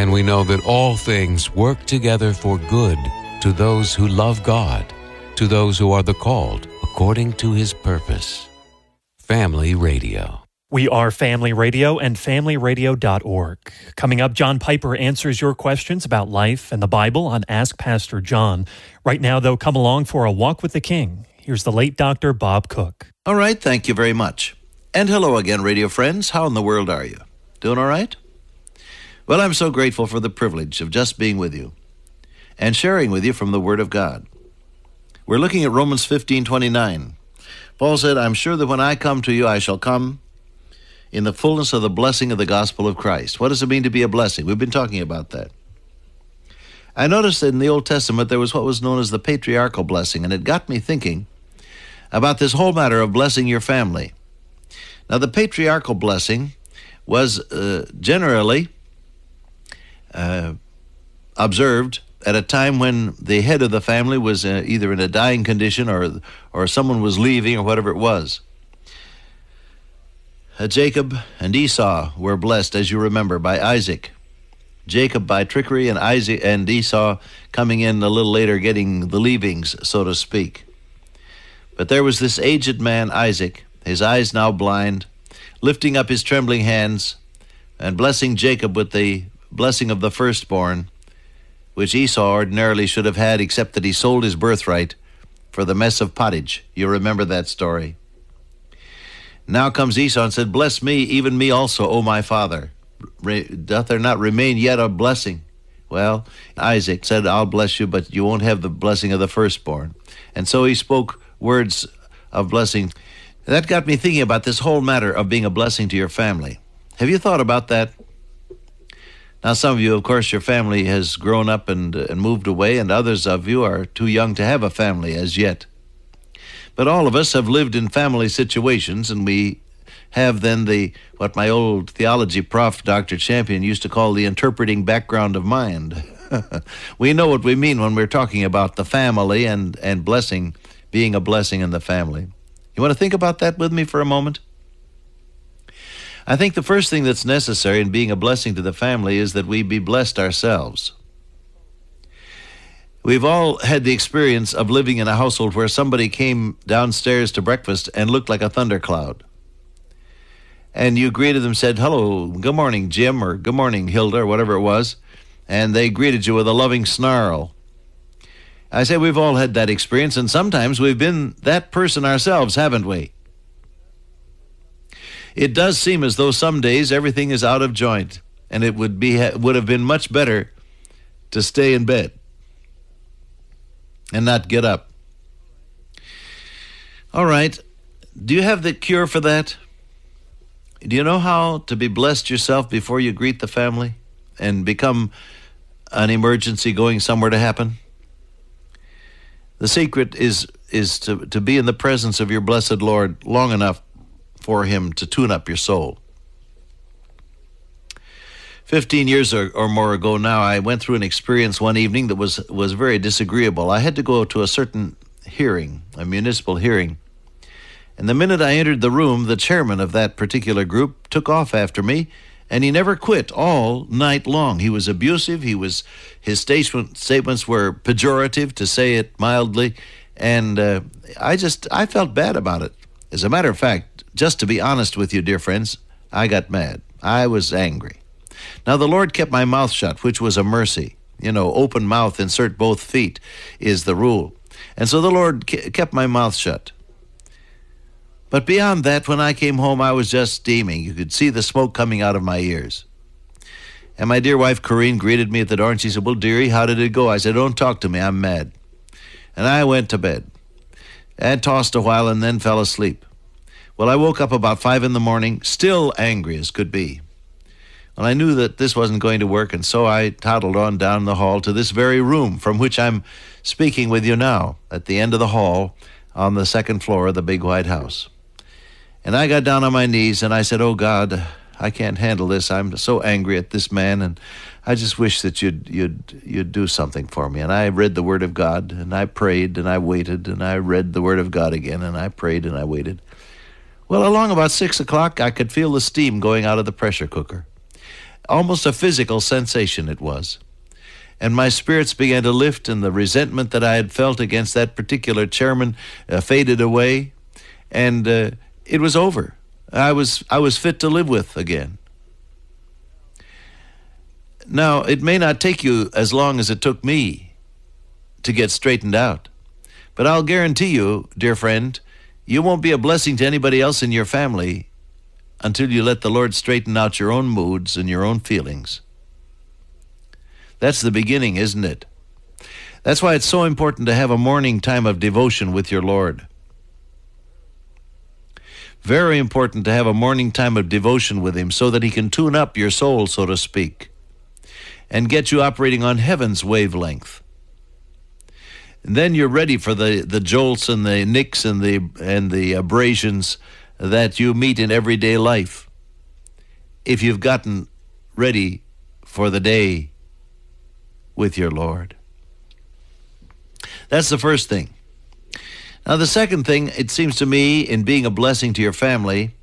And we know that all things work together for good to those who love God, to those who are the called according to His purpose. Family Radio. We are Family Radio and FamilyRadio.org. Coming up, John Piper answers your questions about life and the Bible on Ask Pastor John. Right now, though, come along for a walk with the King. Here's the late Dr. Bob Cook. All right, thank you very much. And hello again, radio friends. How in the world are you? Doing all right? Well, I'm so grateful for the privilege of just being with you and sharing with you from the Word of God. We're looking at Romans 15:29. Paul said, I'm sure that when I come to you, I shall come in the fullness of the blessing of the gospel of Christ. What does it mean to be a blessing? We've been talking about that. I noticed that in the Old Testament there was what was known as the patriarchal blessing, and it got me thinking about this whole matter of blessing your family. Now, the patriarchal blessing was generally observed at a time when the head of the family was either in a dying condition or someone was leaving or whatever it was. Jacob and Esau were blessed, as you remember, by Isaac. Jacob by trickery, and Isaac and Esau coming in a little later getting the leavings, so to speak. But there was this aged man, Isaac, his eyes now blind, lifting up his trembling hands and blessing Jacob with the blessing of the firstborn, which Esau ordinarily should have had, except that he sold his birthright for the mess of pottage. You remember that story. Now comes Esau and said, bless me, even me also, O my father. Doth there not remain yet a blessing? Well, Isaac said, I'll bless you, but you won't have the blessing of the firstborn. And so he spoke words of blessing. That got me thinking about this whole matter of being a blessing to your family. Have you thought about that? Now, some of you, of course, your family has grown up and moved away, and others of you are too young to have a family as yet. But all of us have lived in family situations, and we have then what my old theology prof, Dr. Champion, used to call the interpreting background of mind. We know what we mean when we're talking about the family and blessing, being a blessing in the family. You want to think about that with me for a moment? I think the first thing that's necessary in being a blessing to the family is that we be blessed ourselves. We've all had the experience of living in a household where somebody came downstairs to breakfast and looked like a thundercloud. And you greeted them, said, hello, good morning, Jim, or good morning, Hilda, or whatever it was. And they greeted you with a loving snarl. I say we've all had that experience, and sometimes we've been that person ourselves, haven't we? It does seem as though some days everything is out of joint, and it would have been much better to stay in bed and not get up. All right. Do you have the cure for that? Do you know how to be blessed yourself before you greet the family and become an emergency going somewhere to happen? The secret is to be in the presence of your blessed Lord long enough for Him to tune up your soul. 15 years or more ago now, I went through an experience one evening that was very disagreeable. I had to go to a certain hearing, a municipal hearing. And the minute I entered the room, the chairman of that particular group took off after me, and he never quit all night long. He was abusive. His statements were pejorative, to say it mildly, and I felt bad about it. As a matter of fact, just to be honest with you, dear friends, I got mad. I was angry. Now, the Lord kept my mouth shut, which was a mercy. You know, open mouth, insert both feet is the rule. And so the Lord kept my mouth shut. But beyond that, when I came home, I was just steaming. You could see the smoke coming out of my ears. And my dear wife, Corrine, greeted me at the door, and she said, well, dearie, how did it go? I said, don't talk to me, I'm mad. And I went to bed and tossed a while and then fell asleep. Well, I woke up about 5 in the morning, still angry as could be. Well, I knew that this wasn't going to work, and so I toddled on down the hall to this very room from which I'm speaking with you now, at the end of the hall on the second floor of the big white house. And I got down on my knees, and I said, oh, God, I can't handle this. I'm so angry at this man, and I just wish that you'd do something for me. And I read the Word of God, and I prayed, and I waited, and I read the Word of God again, and I prayed, and I waited. Well, along about 6 o'clock, I could feel the steam going out of the pressure cooker. Almost a physical sensation it was. And my spirits began to lift, and the resentment that I had felt against that particular chairman faded away, and it was over. I was fit to live with again. Now, it may not take you as long as it took me to get straightened out, but I'll guarantee you, dear friend, you won't be a blessing to anybody else in your family until you let the Lord straighten out your own moods and your own feelings. That's the beginning, isn't it? That's why it's so important to have a morning time of devotion with your Lord. Very important to have a morning time of devotion with Him so that He can tune up your soul, so to speak, and get you operating on heaven's wavelength. And then you're ready for the jolts and the nicks and the abrasions that you meet in everyday life, if you've gotten ready for the day with your Lord. That's the first thing. Now, the second thing, it seems to me, in being a blessing to your family,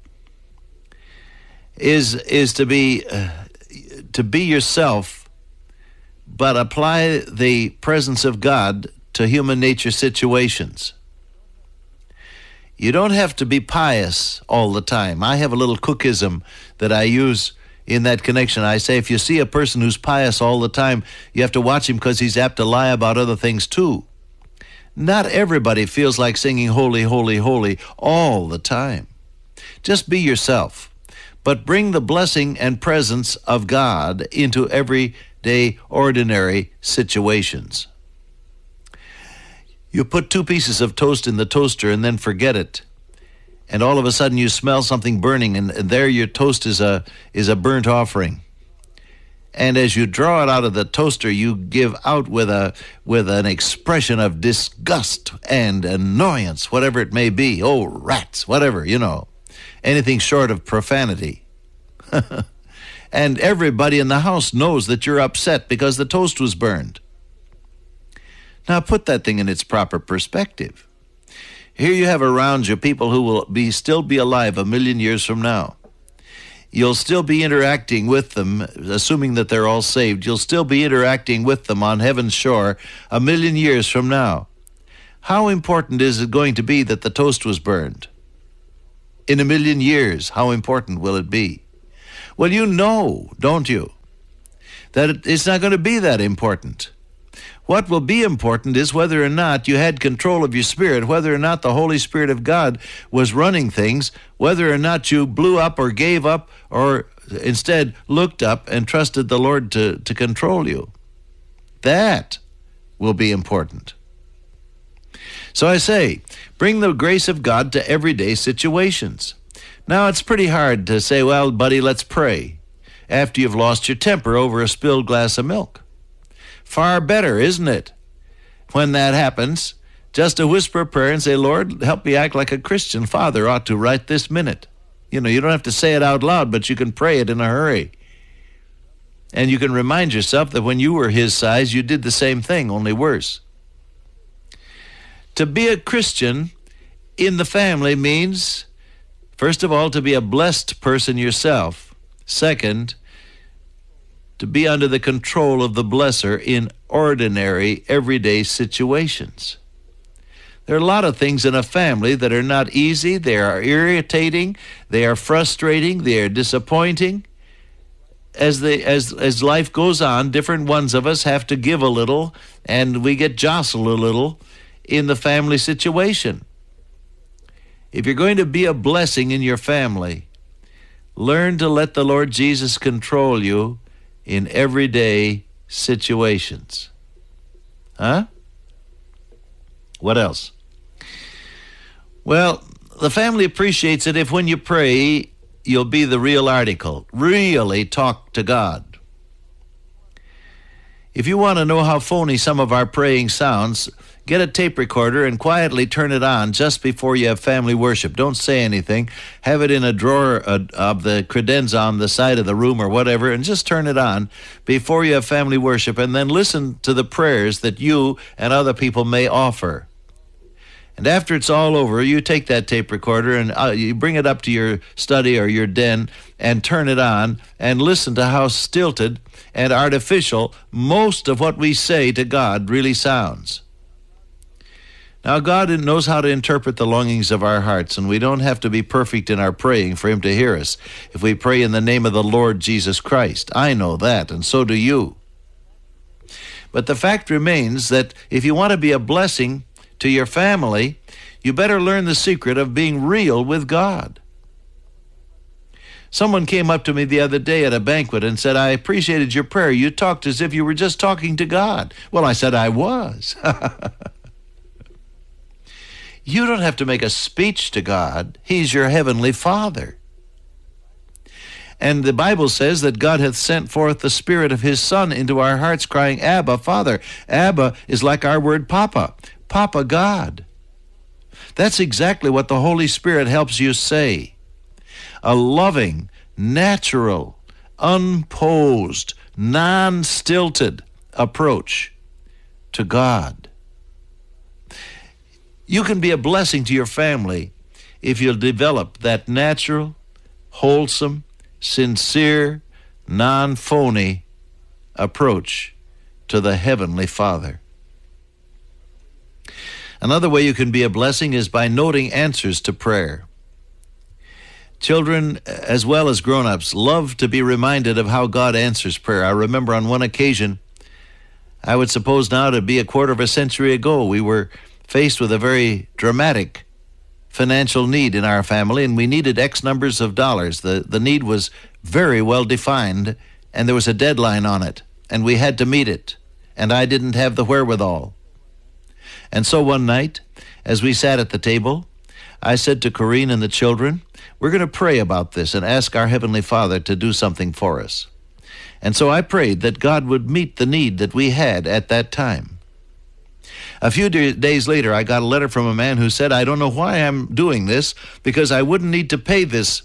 is to be yourself, but apply the presence of God to human nature situations. You don't have to be pious all the time. I have a little cookism that I use in that connection. I say, if you see a person who's pious all the time, you have to watch him because he's apt to lie about other things too. Not everybody feels like singing holy, holy, holy all the time. Just be yourself, but bring the blessing and presence of God into everyday, ordinary situations. You put 2 pieces of toast in the toaster and then forget it, and all of a sudden you smell something burning, and there your toast is a burnt offering. And as you draw it out of the toaster, you give out with an expression of disgust and annoyance, whatever it may be. Oh, rats, whatever, anything short of profanity. And everybody in the house knows that you're upset because the toast was burned. Now put that thing in its proper perspective. Here you have around you people who will still be alive 1,000,000 years from now. You'll still be interacting with them, assuming that they're all saved. You'll still be interacting with them on heaven's shore 1,000,000 years from now. How important is it going to be that the toast was burned? In 1,000,000 years, how important will it be? Well, you know, don't you, that it's not going to be that important. What will be important is whether or not you had control of your spirit, whether or not the Holy Spirit of God was running things, whether or not you blew up or gave up or instead looked up and trusted the Lord to control you. That will be important. So I say, bring the grace of God to everyday situations. Now, it's pretty hard to say, well, buddy, let's pray, after you've lost your temper over a spilled glass of milk. Far better, isn't it, when that happens, just to whisper a prayer and say, Lord, help me act like a Christian father ought to right this minute. You don't have to say it out loud, but you can pray it in a hurry. And you can remind yourself that when you were his size, you did the same thing, only worse. To be a Christian in the family means, first of all, to be a blessed person yourself. Second, to be under the control of the blesser in ordinary, everyday situations. There are a lot of things in a family that are not easy. They are irritating. They are frustrating. They are disappointing. As life goes on, different ones of us have to give a little, and we get jostled a little in the family situation. If you're going to be a blessing in your family, learn to let the Lord Jesus control you in everyday situations. Huh? What else? Well, the family appreciates it if when you pray, you'll be the real article. Really talk to God. If you want to know how phony some of our praying sounds, get a tape recorder and quietly turn it on just before you have family worship. Don't say anything. Have it in a drawer of the credenza on the side of the room or whatever, and just turn it on before you have family worship, and then listen to the prayers that you and other people may offer. And after it's all over, you take that tape recorder and you bring it up to your study or your den and turn it on and listen to how stilted and artificial most of what we say to God really sounds. Now, God knows how to interpret the longings of our hearts, and we don't have to be perfect in our praying for Him to hear us if we pray in the name of the Lord Jesus Christ. I know that, and so do you. But the fact remains that if you want to be a blessing to your family, you better learn the secret of being real with God. Someone came up to me the other day at a banquet and said, I appreciated your prayer. You talked as if you were just talking to God. Well, I said, I was. You don't have to make a speech to God. He's your heavenly Father. And the Bible says that God hath sent forth the Spirit of His Son into our hearts, crying, Abba, Father. Abba is like our word Papa. Papa God. That's exactly what the Holy Spirit helps you say. A loving, natural, unposed, non-stilted approach to God. You can be a blessing to your family if you'll develop that natural, wholesome, sincere, non-phony approach to the Heavenly Father. Another way you can be a blessing is by noting answers to prayer. Children, as well as grown-ups, love to be reminded of how God answers prayer. I remember on one occasion, I would suppose now to be a quarter of a century ago, we were faced with a very dramatic financial need in our family, and we needed X numbers of dollars. The need was very well defined, and there was a deadline on it, and we had to meet it, and I didn't have the wherewithal. And so one night, as we sat at the table, I said to Corrine and the children, we're going to pray about this and ask our Heavenly Father to do something for us. And so I prayed that God would meet the need that we had at that time. A few days later, I got a letter from a man who said, I don't know why I'm doing this, because I wouldn't need to pay this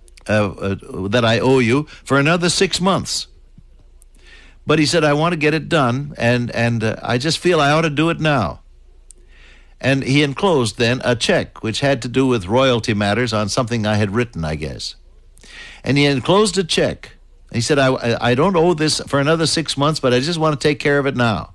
that I owe you for another 6 months. But he said, I want to get it done, and I just feel I ought to do it now. And he enclosed then a check which had to do with royalty matters on something I had written, I guess. And he enclosed a check. He said, I don't owe this for another 6 months, but I just want to take care of it now.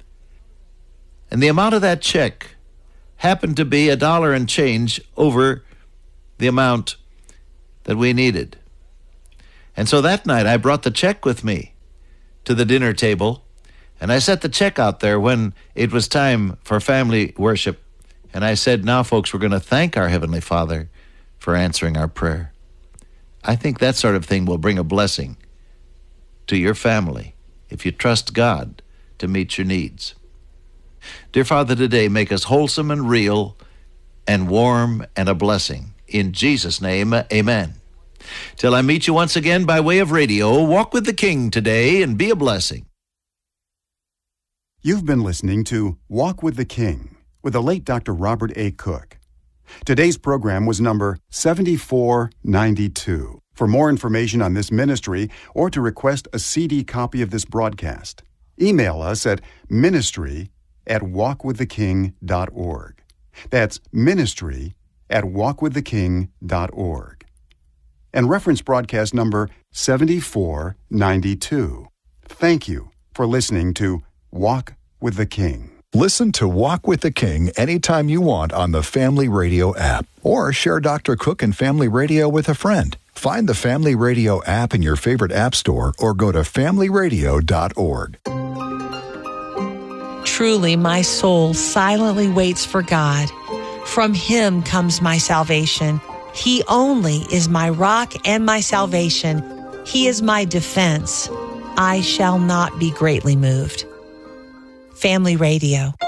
And the amount of that check happened to be $1 and change over the amount that we needed. And so that night I brought the check with me to the dinner table, and I set the check out there when it was time for family worship. And I said, now folks, we're going to thank our Heavenly Father for answering our prayer. I think that sort of thing will bring a blessing to your family if you trust God to meet your needs. Dear Father, today make us wholesome and real and warm and a blessing. In Jesus' name, amen. Till I meet you once again by way of radio, walk with the King today and be a blessing. You've been listening to Walk with the King with the late Dr. Robert A. Cook. Today's program was number 7492. For more information on this ministry or to request a CD copy of this broadcast, email us at ministry@walkwiththeking.org. That's ministry@walkwiththeking.org. And reference broadcast number 7492. Thank you for listening to Walk with the King. Listen to Walk with the King anytime you want on the Family Radio app, or share Dr. Cook and Family Radio with a friend. Find the Family Radio app in your favorite app store or go to familyradio.org. Truly, my soul silently waits for God. From Him comes my salvation. He only is my rock and my salvation. He is my defense. I shall not be greatly moved. Family Radio.